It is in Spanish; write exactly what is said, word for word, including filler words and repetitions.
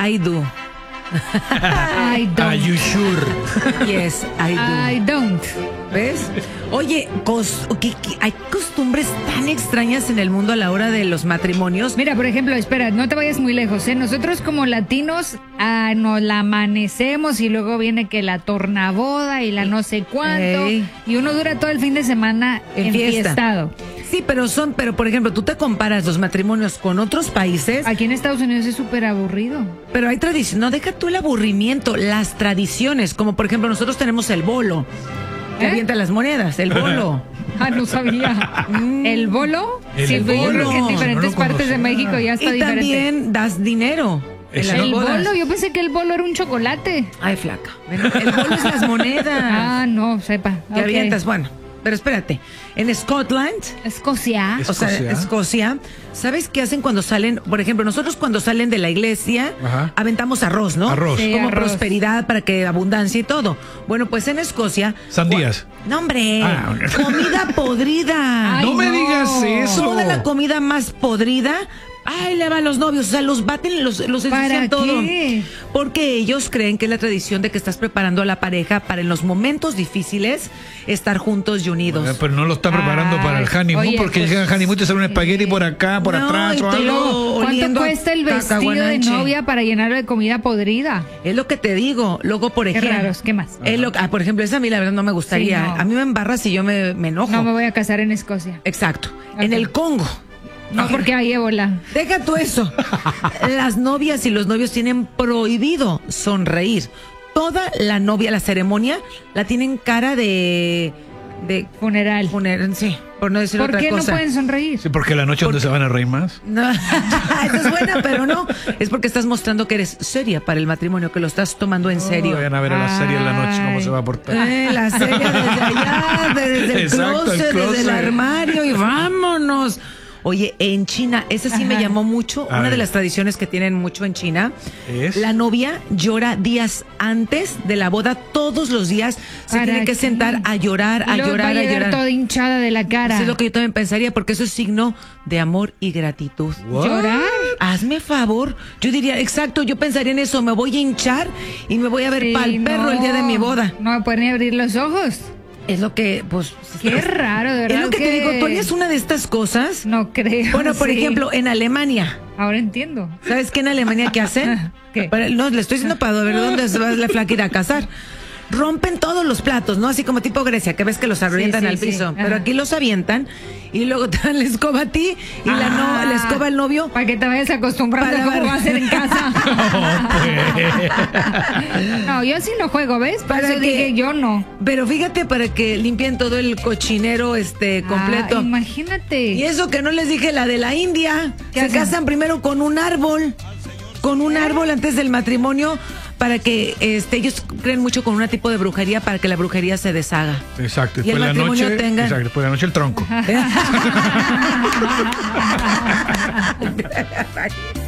I do. I don't. Are you sure? Yes, I do. I don't. ¿Ves? Oye, cos, ¿qué, qué, hay costumbres tan extrañas en el mundo a la hora de los matrimonios. Mira, por ejemplo, espera, no te vayas muy lejos, ¿eh? Nosotros como latinos ah, nos la amanecemos y luego viene que la tornaboda y la no sé cuánto. Ey. Y uno dura todo el fin de semana En fiesta. enfiestado. Sí, pero son, pero por ejemplo, tú te comparas los matrimonios con otros países, Aquí en Estados Unidos es súper aburrido. pero hay tradición, no deja tú el aburrimiento, las tradiciones, como por ejemplo nosotros tenemos el bolo, que ¿Eh? avienta las monedas, el bolo. Ah, no sabía. ¿El bolo? El Sí, pues yo creo que en bolo. diferentes No lo partes de conocía. México ya está Y diferente. también das dinero en las El bodas. bolo, yo pensé que el bolo era un chocolate. Ay, flaca. Bueno, el bolo es las monedas Ah, no, sepa. que Ok. avientas. Bueno, pero espérate. En Scotland, Escocia. o sea, Escocia. Escocia, ¿sabes qué hacen cuando salen? Por ejemplo, nosotros cuando salen de la iglesia, Ajá. aventamos arroz, ¿no? Arroz. Sí, Como arroz. prosperidad para que abundancia y todo. Bueno, pues en Escocia. Sandías. No, hombre. Ah, ok. Comida podrida. Ay, no me no. digas eso. Toda la comida más podrida. Ay, le va a los novios, o sea, los baten, los, los ¿Para ensucian todo. qué? Porque ellos creen que es la tradición de que estás preparando a la pareja para en los momentos difíciles estar juntos y unidos. Eh, Pero no lo está preparando Ay, para el honeymoon, oye, porque pues, llega el honeymoon y te sale un espagueti por acá, por No, atrás y o te algo. lo- ¿Cuánto oliendo a cuesta el vestido de cacahuanche. novia para llenarlo de comida podrida? Es lo que te digo. Luego, por Qué ejemplo. raros, ¿qué más? es lo- ah, por ejemplo, esa a mí la verdad no me gustaría. Sí, no. A mí me embarra si yo me, me enojo. No me voy a casar en Escocia. Exacto. En Ok. el Congo. No, porque hay ébola. Deja tú eso. Las novias y los novios tienen prohibido sonreír. Toda la novia, la ceremonia, la tienen cara de. de. Funeral. funer- sí, por no decir ¿Por otra qué no cosa. pueden sonreír? Sí, porque la noche donde se van a reír más. No, esa es buena, pero no. Es porque estás mostrando que eres seria para el matrimonio, que lo estás tomando en serio. Vayan a ver a la serie en la noche cómo Ay. se va a portar. Eh, la serie desde allá, desde el Exacto, el closet, desde el closet. armario y vámonos. Oye, en China, esa sí me Ajá. llamó mucho, A una de ver. las tradiciones que tienen mucho en China. ¿Es? La novia llora días antes de la boda, todos los días se ¿Para tiene que qué? sentar a llorar, a Y luego llorar, va a a llegar llorar. toda hinchada de la cara. Eso es lo que yo también pensaría, porque eso es signo de amor y gratitud. What? ¿Llorar? Hazme favor, yo diría, exacto, yo pensaría en eso, me voy a hinchar y me voy a ver Sí, pa'l perro no. el día de mi boda. No me pueden ni abrir los ojos. Es lo que, pues... Qué raro, de verdad. Es lo que, te digo, ¿tú harías una de estas cosas? No creo. Bueno, por sí. ejemplo, en Alemania. Ahora entiendo. ¿Sabes qué en Alemania qué hacen? ¿Qué? Para- no, le estoy diciendo para ver dónde se va la flaca a ir a casar. Rompen todos los platos, ¿no? Así como tipo Grecia, que ves que los avientan sí, al sí. piso. Ajá. Pero aquí los avientan y luego te dan la escoba a ti y la, no, la escoba al novio. Para que te vayas acostumbrando Para a cómo ver. va a ser en casa. pues. No, yo sí no juego, ¿ves? Para Para eso que- dije yo no. Pero fíjate para que limpien todo el cochinero este completo. Ah, imagínate. Y eso que no les dije, la de la India. ¿Qué Se hacen? casan primero con un árbol. Con un árbol antes del matrimonio. Para que este, ellos creen mucho con un tipo de brujería para que la brujería se deshaga. Exacto. Y el Después la matrimonio noche. tenga- Exacto. Después de la noche el tronco.